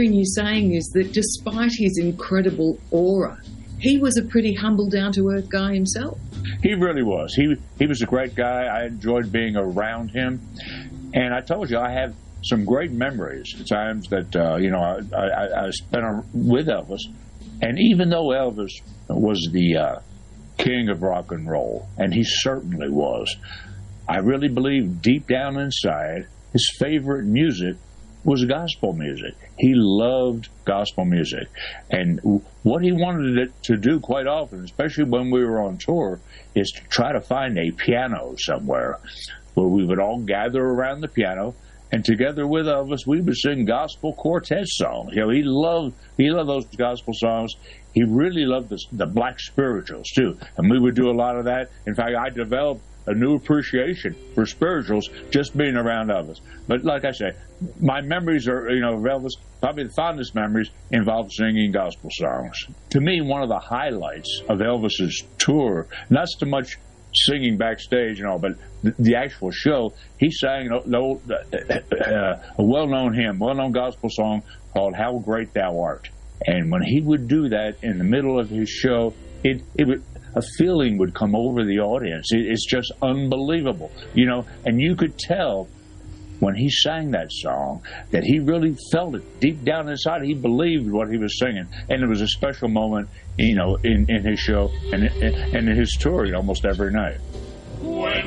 hearing you saying is that despite his incredible aura, he was a pretty humble, down-to-earth guy himself. He really was. He was a great guy. I enjoyed being around him. And I told you, I have some great memories, times that, I spent with Elvis. And even though Elvis was the king of rock and roll, and he certainly was, I really believe deep down inside his favorite music was gospel music. He loved gospel music. And what he wanted it to do quite often, especially when we were on tour, is to try to find a piano somewhere where we would all gather around the piano, and together with Elvis, we would sing gospel quartet songs. You know, he loved those gospel songs. He really loved the black spirituals, too. And we would do a lot of that. In fact, I developed a new appreciation for spirituals just being around Elvis. But like I say, my memories are, of Elvis, probably the fondest memories involve singing gospel songs. To me, one of the highlights of Elvis's tour, not so much singing backstage and all, but the actual show, he sang a well-known hymn, well-known gospel song called How Great Thou Art. And when he would do that in the middle of his show, it would, a feeling would come over the audience. It's just unbelievable, and you could tell when he sang that song that he really felt it deep down inside. He believed what he was singing, and it was a special moment, in his show and in his tour almost every night.